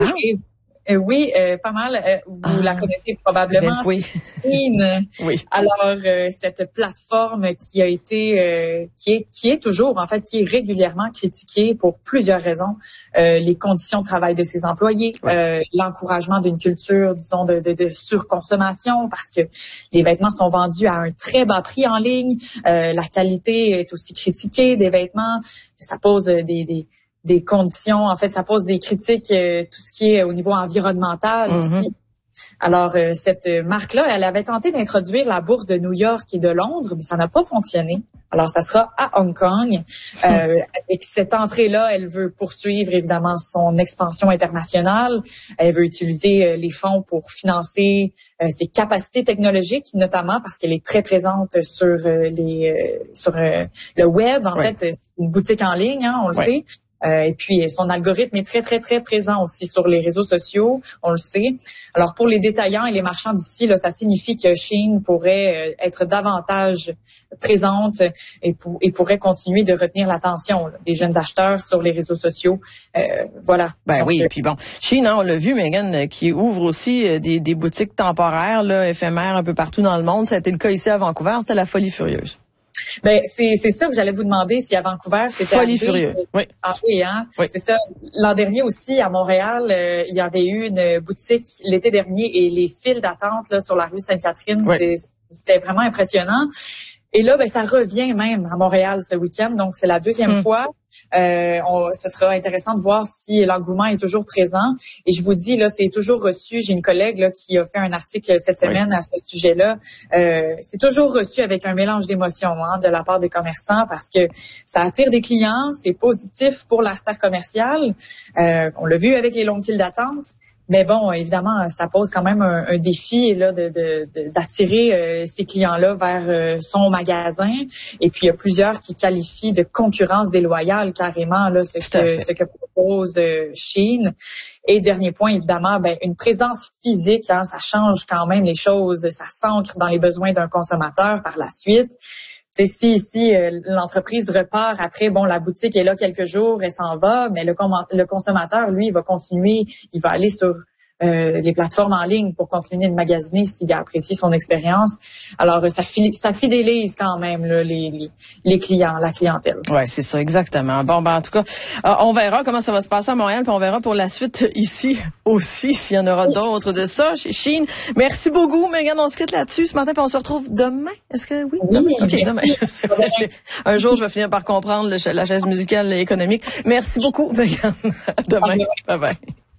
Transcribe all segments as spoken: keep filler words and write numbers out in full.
inspirée. Ah. Euh, oui, euh, pas mal. Euh, vous ah, la connaissez probablement. Oui. Shein. Oui. Alors euh, cette plateforme qui a été, euh, qui est, qui est toujours en fait, qui est régulièrement critiquée pour plusieurs raisons. Euh, les conditions de travail de ses employés, oui. euh, l'encouragement d'une culture, disons, de, de, de surconsommation, parce que les vêtements sont vendus à un très bas prix en ligne. Euh, la qualité est aussi critiquée des vêtements. Ça pose des, des des conditions, en fait, ça pose des critiques, euh, tout ce qui est au niveau environnemental mm-hmm. aussi. Alors, euh, cette marque-là, elle avait tenté d'introduire la bourse de New York et de Londres, mais ça n'a pas fonctionné. Alors, ça sera à Hong Kong. Euh, avec cette entrée-là, elle veut poursuivre, évidemment, son expansion internationale. Elle veut utiliser euh, les fonds pour financer euh, ses capacités technologiques, notamment parce qu'elle est très présente sur euh, les euh, sur euh, le web. En oui. fait, c'est une boutique en ligne, hein, on le oui. sait. Euh, et puis, son algorithme est très, très, très présent aussi sur les réseaux sociaux, on le sait. Alors, pour les détaillants et les marchands d'ici, là, ça signifie que Shein pourrait euh, être davantage présente et, pour, et pourrait continuer de retenir l'attention là, des jeunes acheteurs sur les réseaux sociaux. Euh, voilà. Ben Donc, oui, et puis bon, Shein, hein, on l'a vu, Megan, qui ouvre aussi des, des boutiques temporaires, là, éphémères un peu partout dans le monde. Ça a été le cas ici à Vancouver, c'était la folie furieuse. Ben c'est c'est ça que j'allais vous demander si à Vancouver c'était folie arrivé. Furieuse. Oui. Ah oui hein. Oui. C'est ça. L'an dernier aussi à Montréal, euh, il y avait eu une boutique l'été dernier et les files d'attente là sur la rue Sainte-Catherine, oui. c'est, c'était vraiment impressionnant. Et là, ben ça revient même à Montréal ce week-end, donc c'est la deuxième mmh. fois. Euh, on, ce sera intéressant de voir si l'engouement est toujours présent. Et je vous dis là, c'est toujours reçu. J'ai une collègue là qui a fait un article cette semaine oui. à ce sujet-là. Euh, c'est toujours reçu avec un mélange d'émotions hein, de la part des commerçants parce que ça attire des clients, c'est positif pour l'artère commerciale. Euh, on l'a vu avec les longues files d'attente. Mais bon, évidemment, ça pose quand même un, un défi là de, de, de d'attirer euh, ces clients-là vers euh, son magasin. Et puis il y a plusieurs qui qualifient de concurrence déloyale carrément là ce que ce que propose euh, Shein. Et dernier point, évidemment, ben une présence physique, hein, ça change quand même les choses, ça s'ancre dans les besoins d'un consommateur par la suite. C'est si si euh, l'entreprise repart après, bon, la boutique est là quelques jours, elle s'en va, mais le, com- le consommateur, lui, il va continuer, il va aller sur euh, les plateformes en ligne pour continuer de magasiner s'il a apprécié son expérience. Alors, ça, fi- ça fidélise quand même là, les, les, les clients, la clientèle. Ouais, c'est ça, exactement. Bon, ben en tout cas, euh, on verra comment ça va se passer à Montréal, puis on verra pour la suite ici aussi, s'il y en aura oui. d'autres de ça chez Shein. Merci beaucoup, Megan, on se quitte là-dessus ce matin, puis on se retrouve demain. Est-ce que oui? Oui, demain? Okay, demain. demain. Un jour, je vais finir par comprendre le, la chaise musicale et économique. Merci beaucoup, Megan. À demain. Bye bye.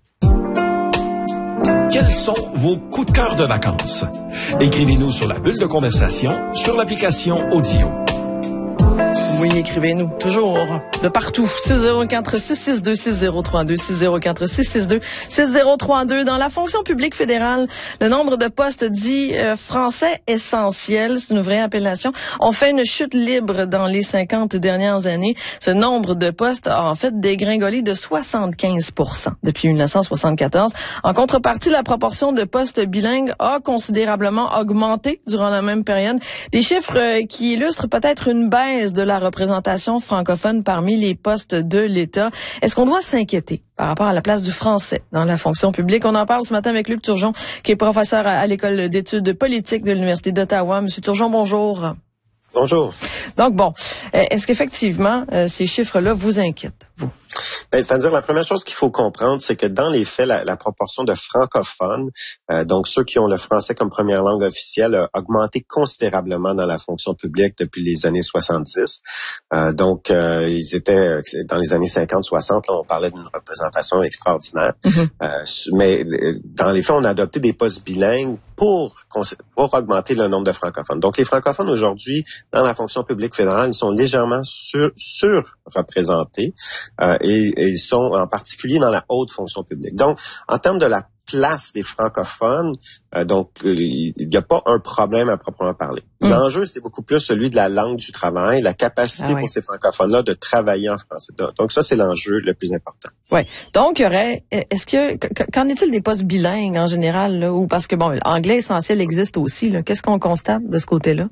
Quels sont vos coups de cœur de vacances? Écrivez-nous sur la bulle de conversation sur l'application Audio. Oui, écrivez-nous, toujours, de partout. six zéro quatre six six deux six zéro trois deux, six zéro quatre six six deux six zéro trois deux. Dans la fonction publique fédérale, le nombre de postes dits euh, français essentiels, c'est une vraie appellation, on fait une chute libre dans les cinquante dernières années. Ce nombre de postes a en fait dégringolé de soixante-quinze pour cent depuis dix-neuf cent soixante-quatorze. En contrepartie, la proportion de postes bilingues a considérablement augmenté durant la même période. Des chiffres euh, qui illustrent peut-être une baisse de la représentation francophone parmi les postes de l'État. Est-ce qu'on doit s'inquiéter par rapport à la place du français dans la fonction publique? On en parle ce matin avec Luc Turgeon, qui est professeur à, à l'École d'études politiques de l'Université d'Ottawa. Monsieur Turgeon, bonjour. Bonjour. Donc bon, est-ce qu'effectivement, euh, ces chiffres-là vous inquiètent, vous? Ben, c'est-à-dire, la première chose qu'il faut comprendre, c'est que dans les faits, la, la proportion de francophones, euh, donc ceux qui ont le français comme première langue officielle, a augmenté considérablement dans la fonction publique depuis les années soixante-dix. Euh, donc, euh, ils étaient, dans les années cinquante soixante, là, on parlait d'une représentation extraordinaire. Mm-hmm. Euh, mais dans les faits, on a adopté des postes bilingues pour, pour augmenter le nombre de francophones. Donc, les francophones aujourd'hui, dans la fonction publique fédérale, ils sont légèrement sur, surreprésentés. Euh, et, et ils sont en particulier dans la haute fonction publique. Donc, en termes de la place des francophones, euh, donc il n'y a pas un problème à proprement parler. Mmh. L'enjeu, c'est beaucoup plus celui de la langue du travail, la capacité ah, oui. pour ces francophones-là de travailler en français. Donc ça, c'est l'enjeu le plus important. Oui. Donc, il y aurait, est-ce que, qu'en est-il des postes bilingues en général, là, ou parce que bon, l'anglais essentiel existe aussi, là, qu'est-ce qu'on constate de ce côté-là?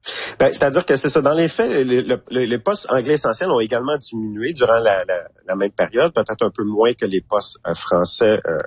Ben, c'est-à-dire que c'est ça. Dans les faits, les, les, les postes anglais essentiels ont également diminué durant la, la, la même période, peut-être un peu moins que les postes euh, français euh,